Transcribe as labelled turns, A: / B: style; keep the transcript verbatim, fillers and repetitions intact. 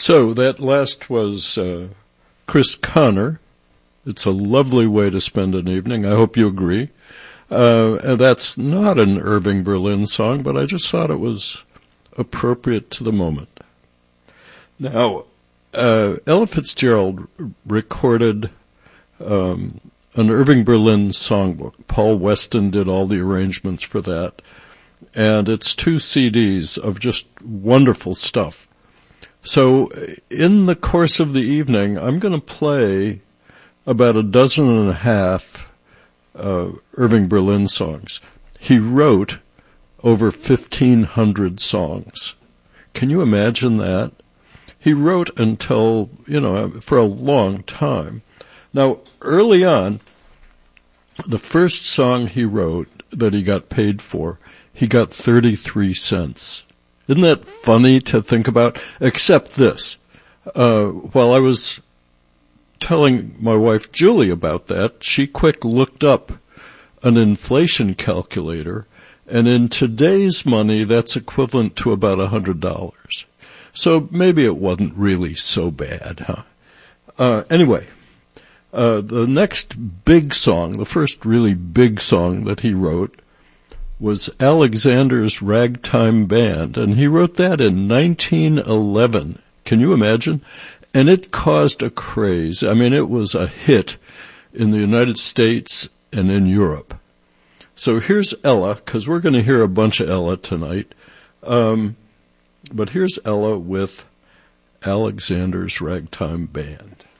A: So that last was uh, Chris Connor. It's a lovely way to spend an evening. I hope you agree. Uh, and that's not an Irving Berlin song, but I just thought it was appropriate to the moment. Now, uh, Ella Fitzgerald recorded um, an Irving Berlin songbook. Paul Weston did all the arrangements for that. And it's two C Ds of just wonderful stuff. So in the course of the evening, I'm going to play about a dozen and a half uh, Irving Berlin songs. He wrote over fifteen hundred songs. Can you imagine that? He wrote until, you know, for a long time. Now, early on, the first song he wrote that he got paid for, he got thirty-three cents. Isn't that funny to think about? Except this. Uh, while I was telling my wife Julie about that, she quick looked up an inflation calculator, and in today's money, that's equivalent to about one hundred dollars. So maybe it wasn't really so bad, huh? Uh, anyway, uh, the next big song, the first really big song that he wrote, was Alexander's Ragtime Band, and he wrote that in nineteen eleven. Can you imagine? And it caused a craze. I mean, it was a hit in the United States and in Europe. So here's Ella, because we're going to hear a bunch of Ella tonight. Um, but here's Ella with Alexander's Ragtime Band.